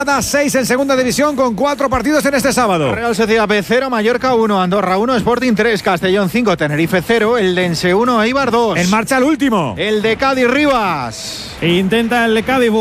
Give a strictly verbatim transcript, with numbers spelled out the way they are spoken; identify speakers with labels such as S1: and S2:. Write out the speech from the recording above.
S1: seis en segunda división con cuatro partidos en este sábado.
S2: Real Sociedad B cero, Mallorca uno, Andorra uno, Sporting tres, Castellón cinco, Tenerife cero, el Dense uno, Eibar dos.
S1: En marcha el último.
S2: El de Cádiz Rivas.
S3: Intenta el de Cádiz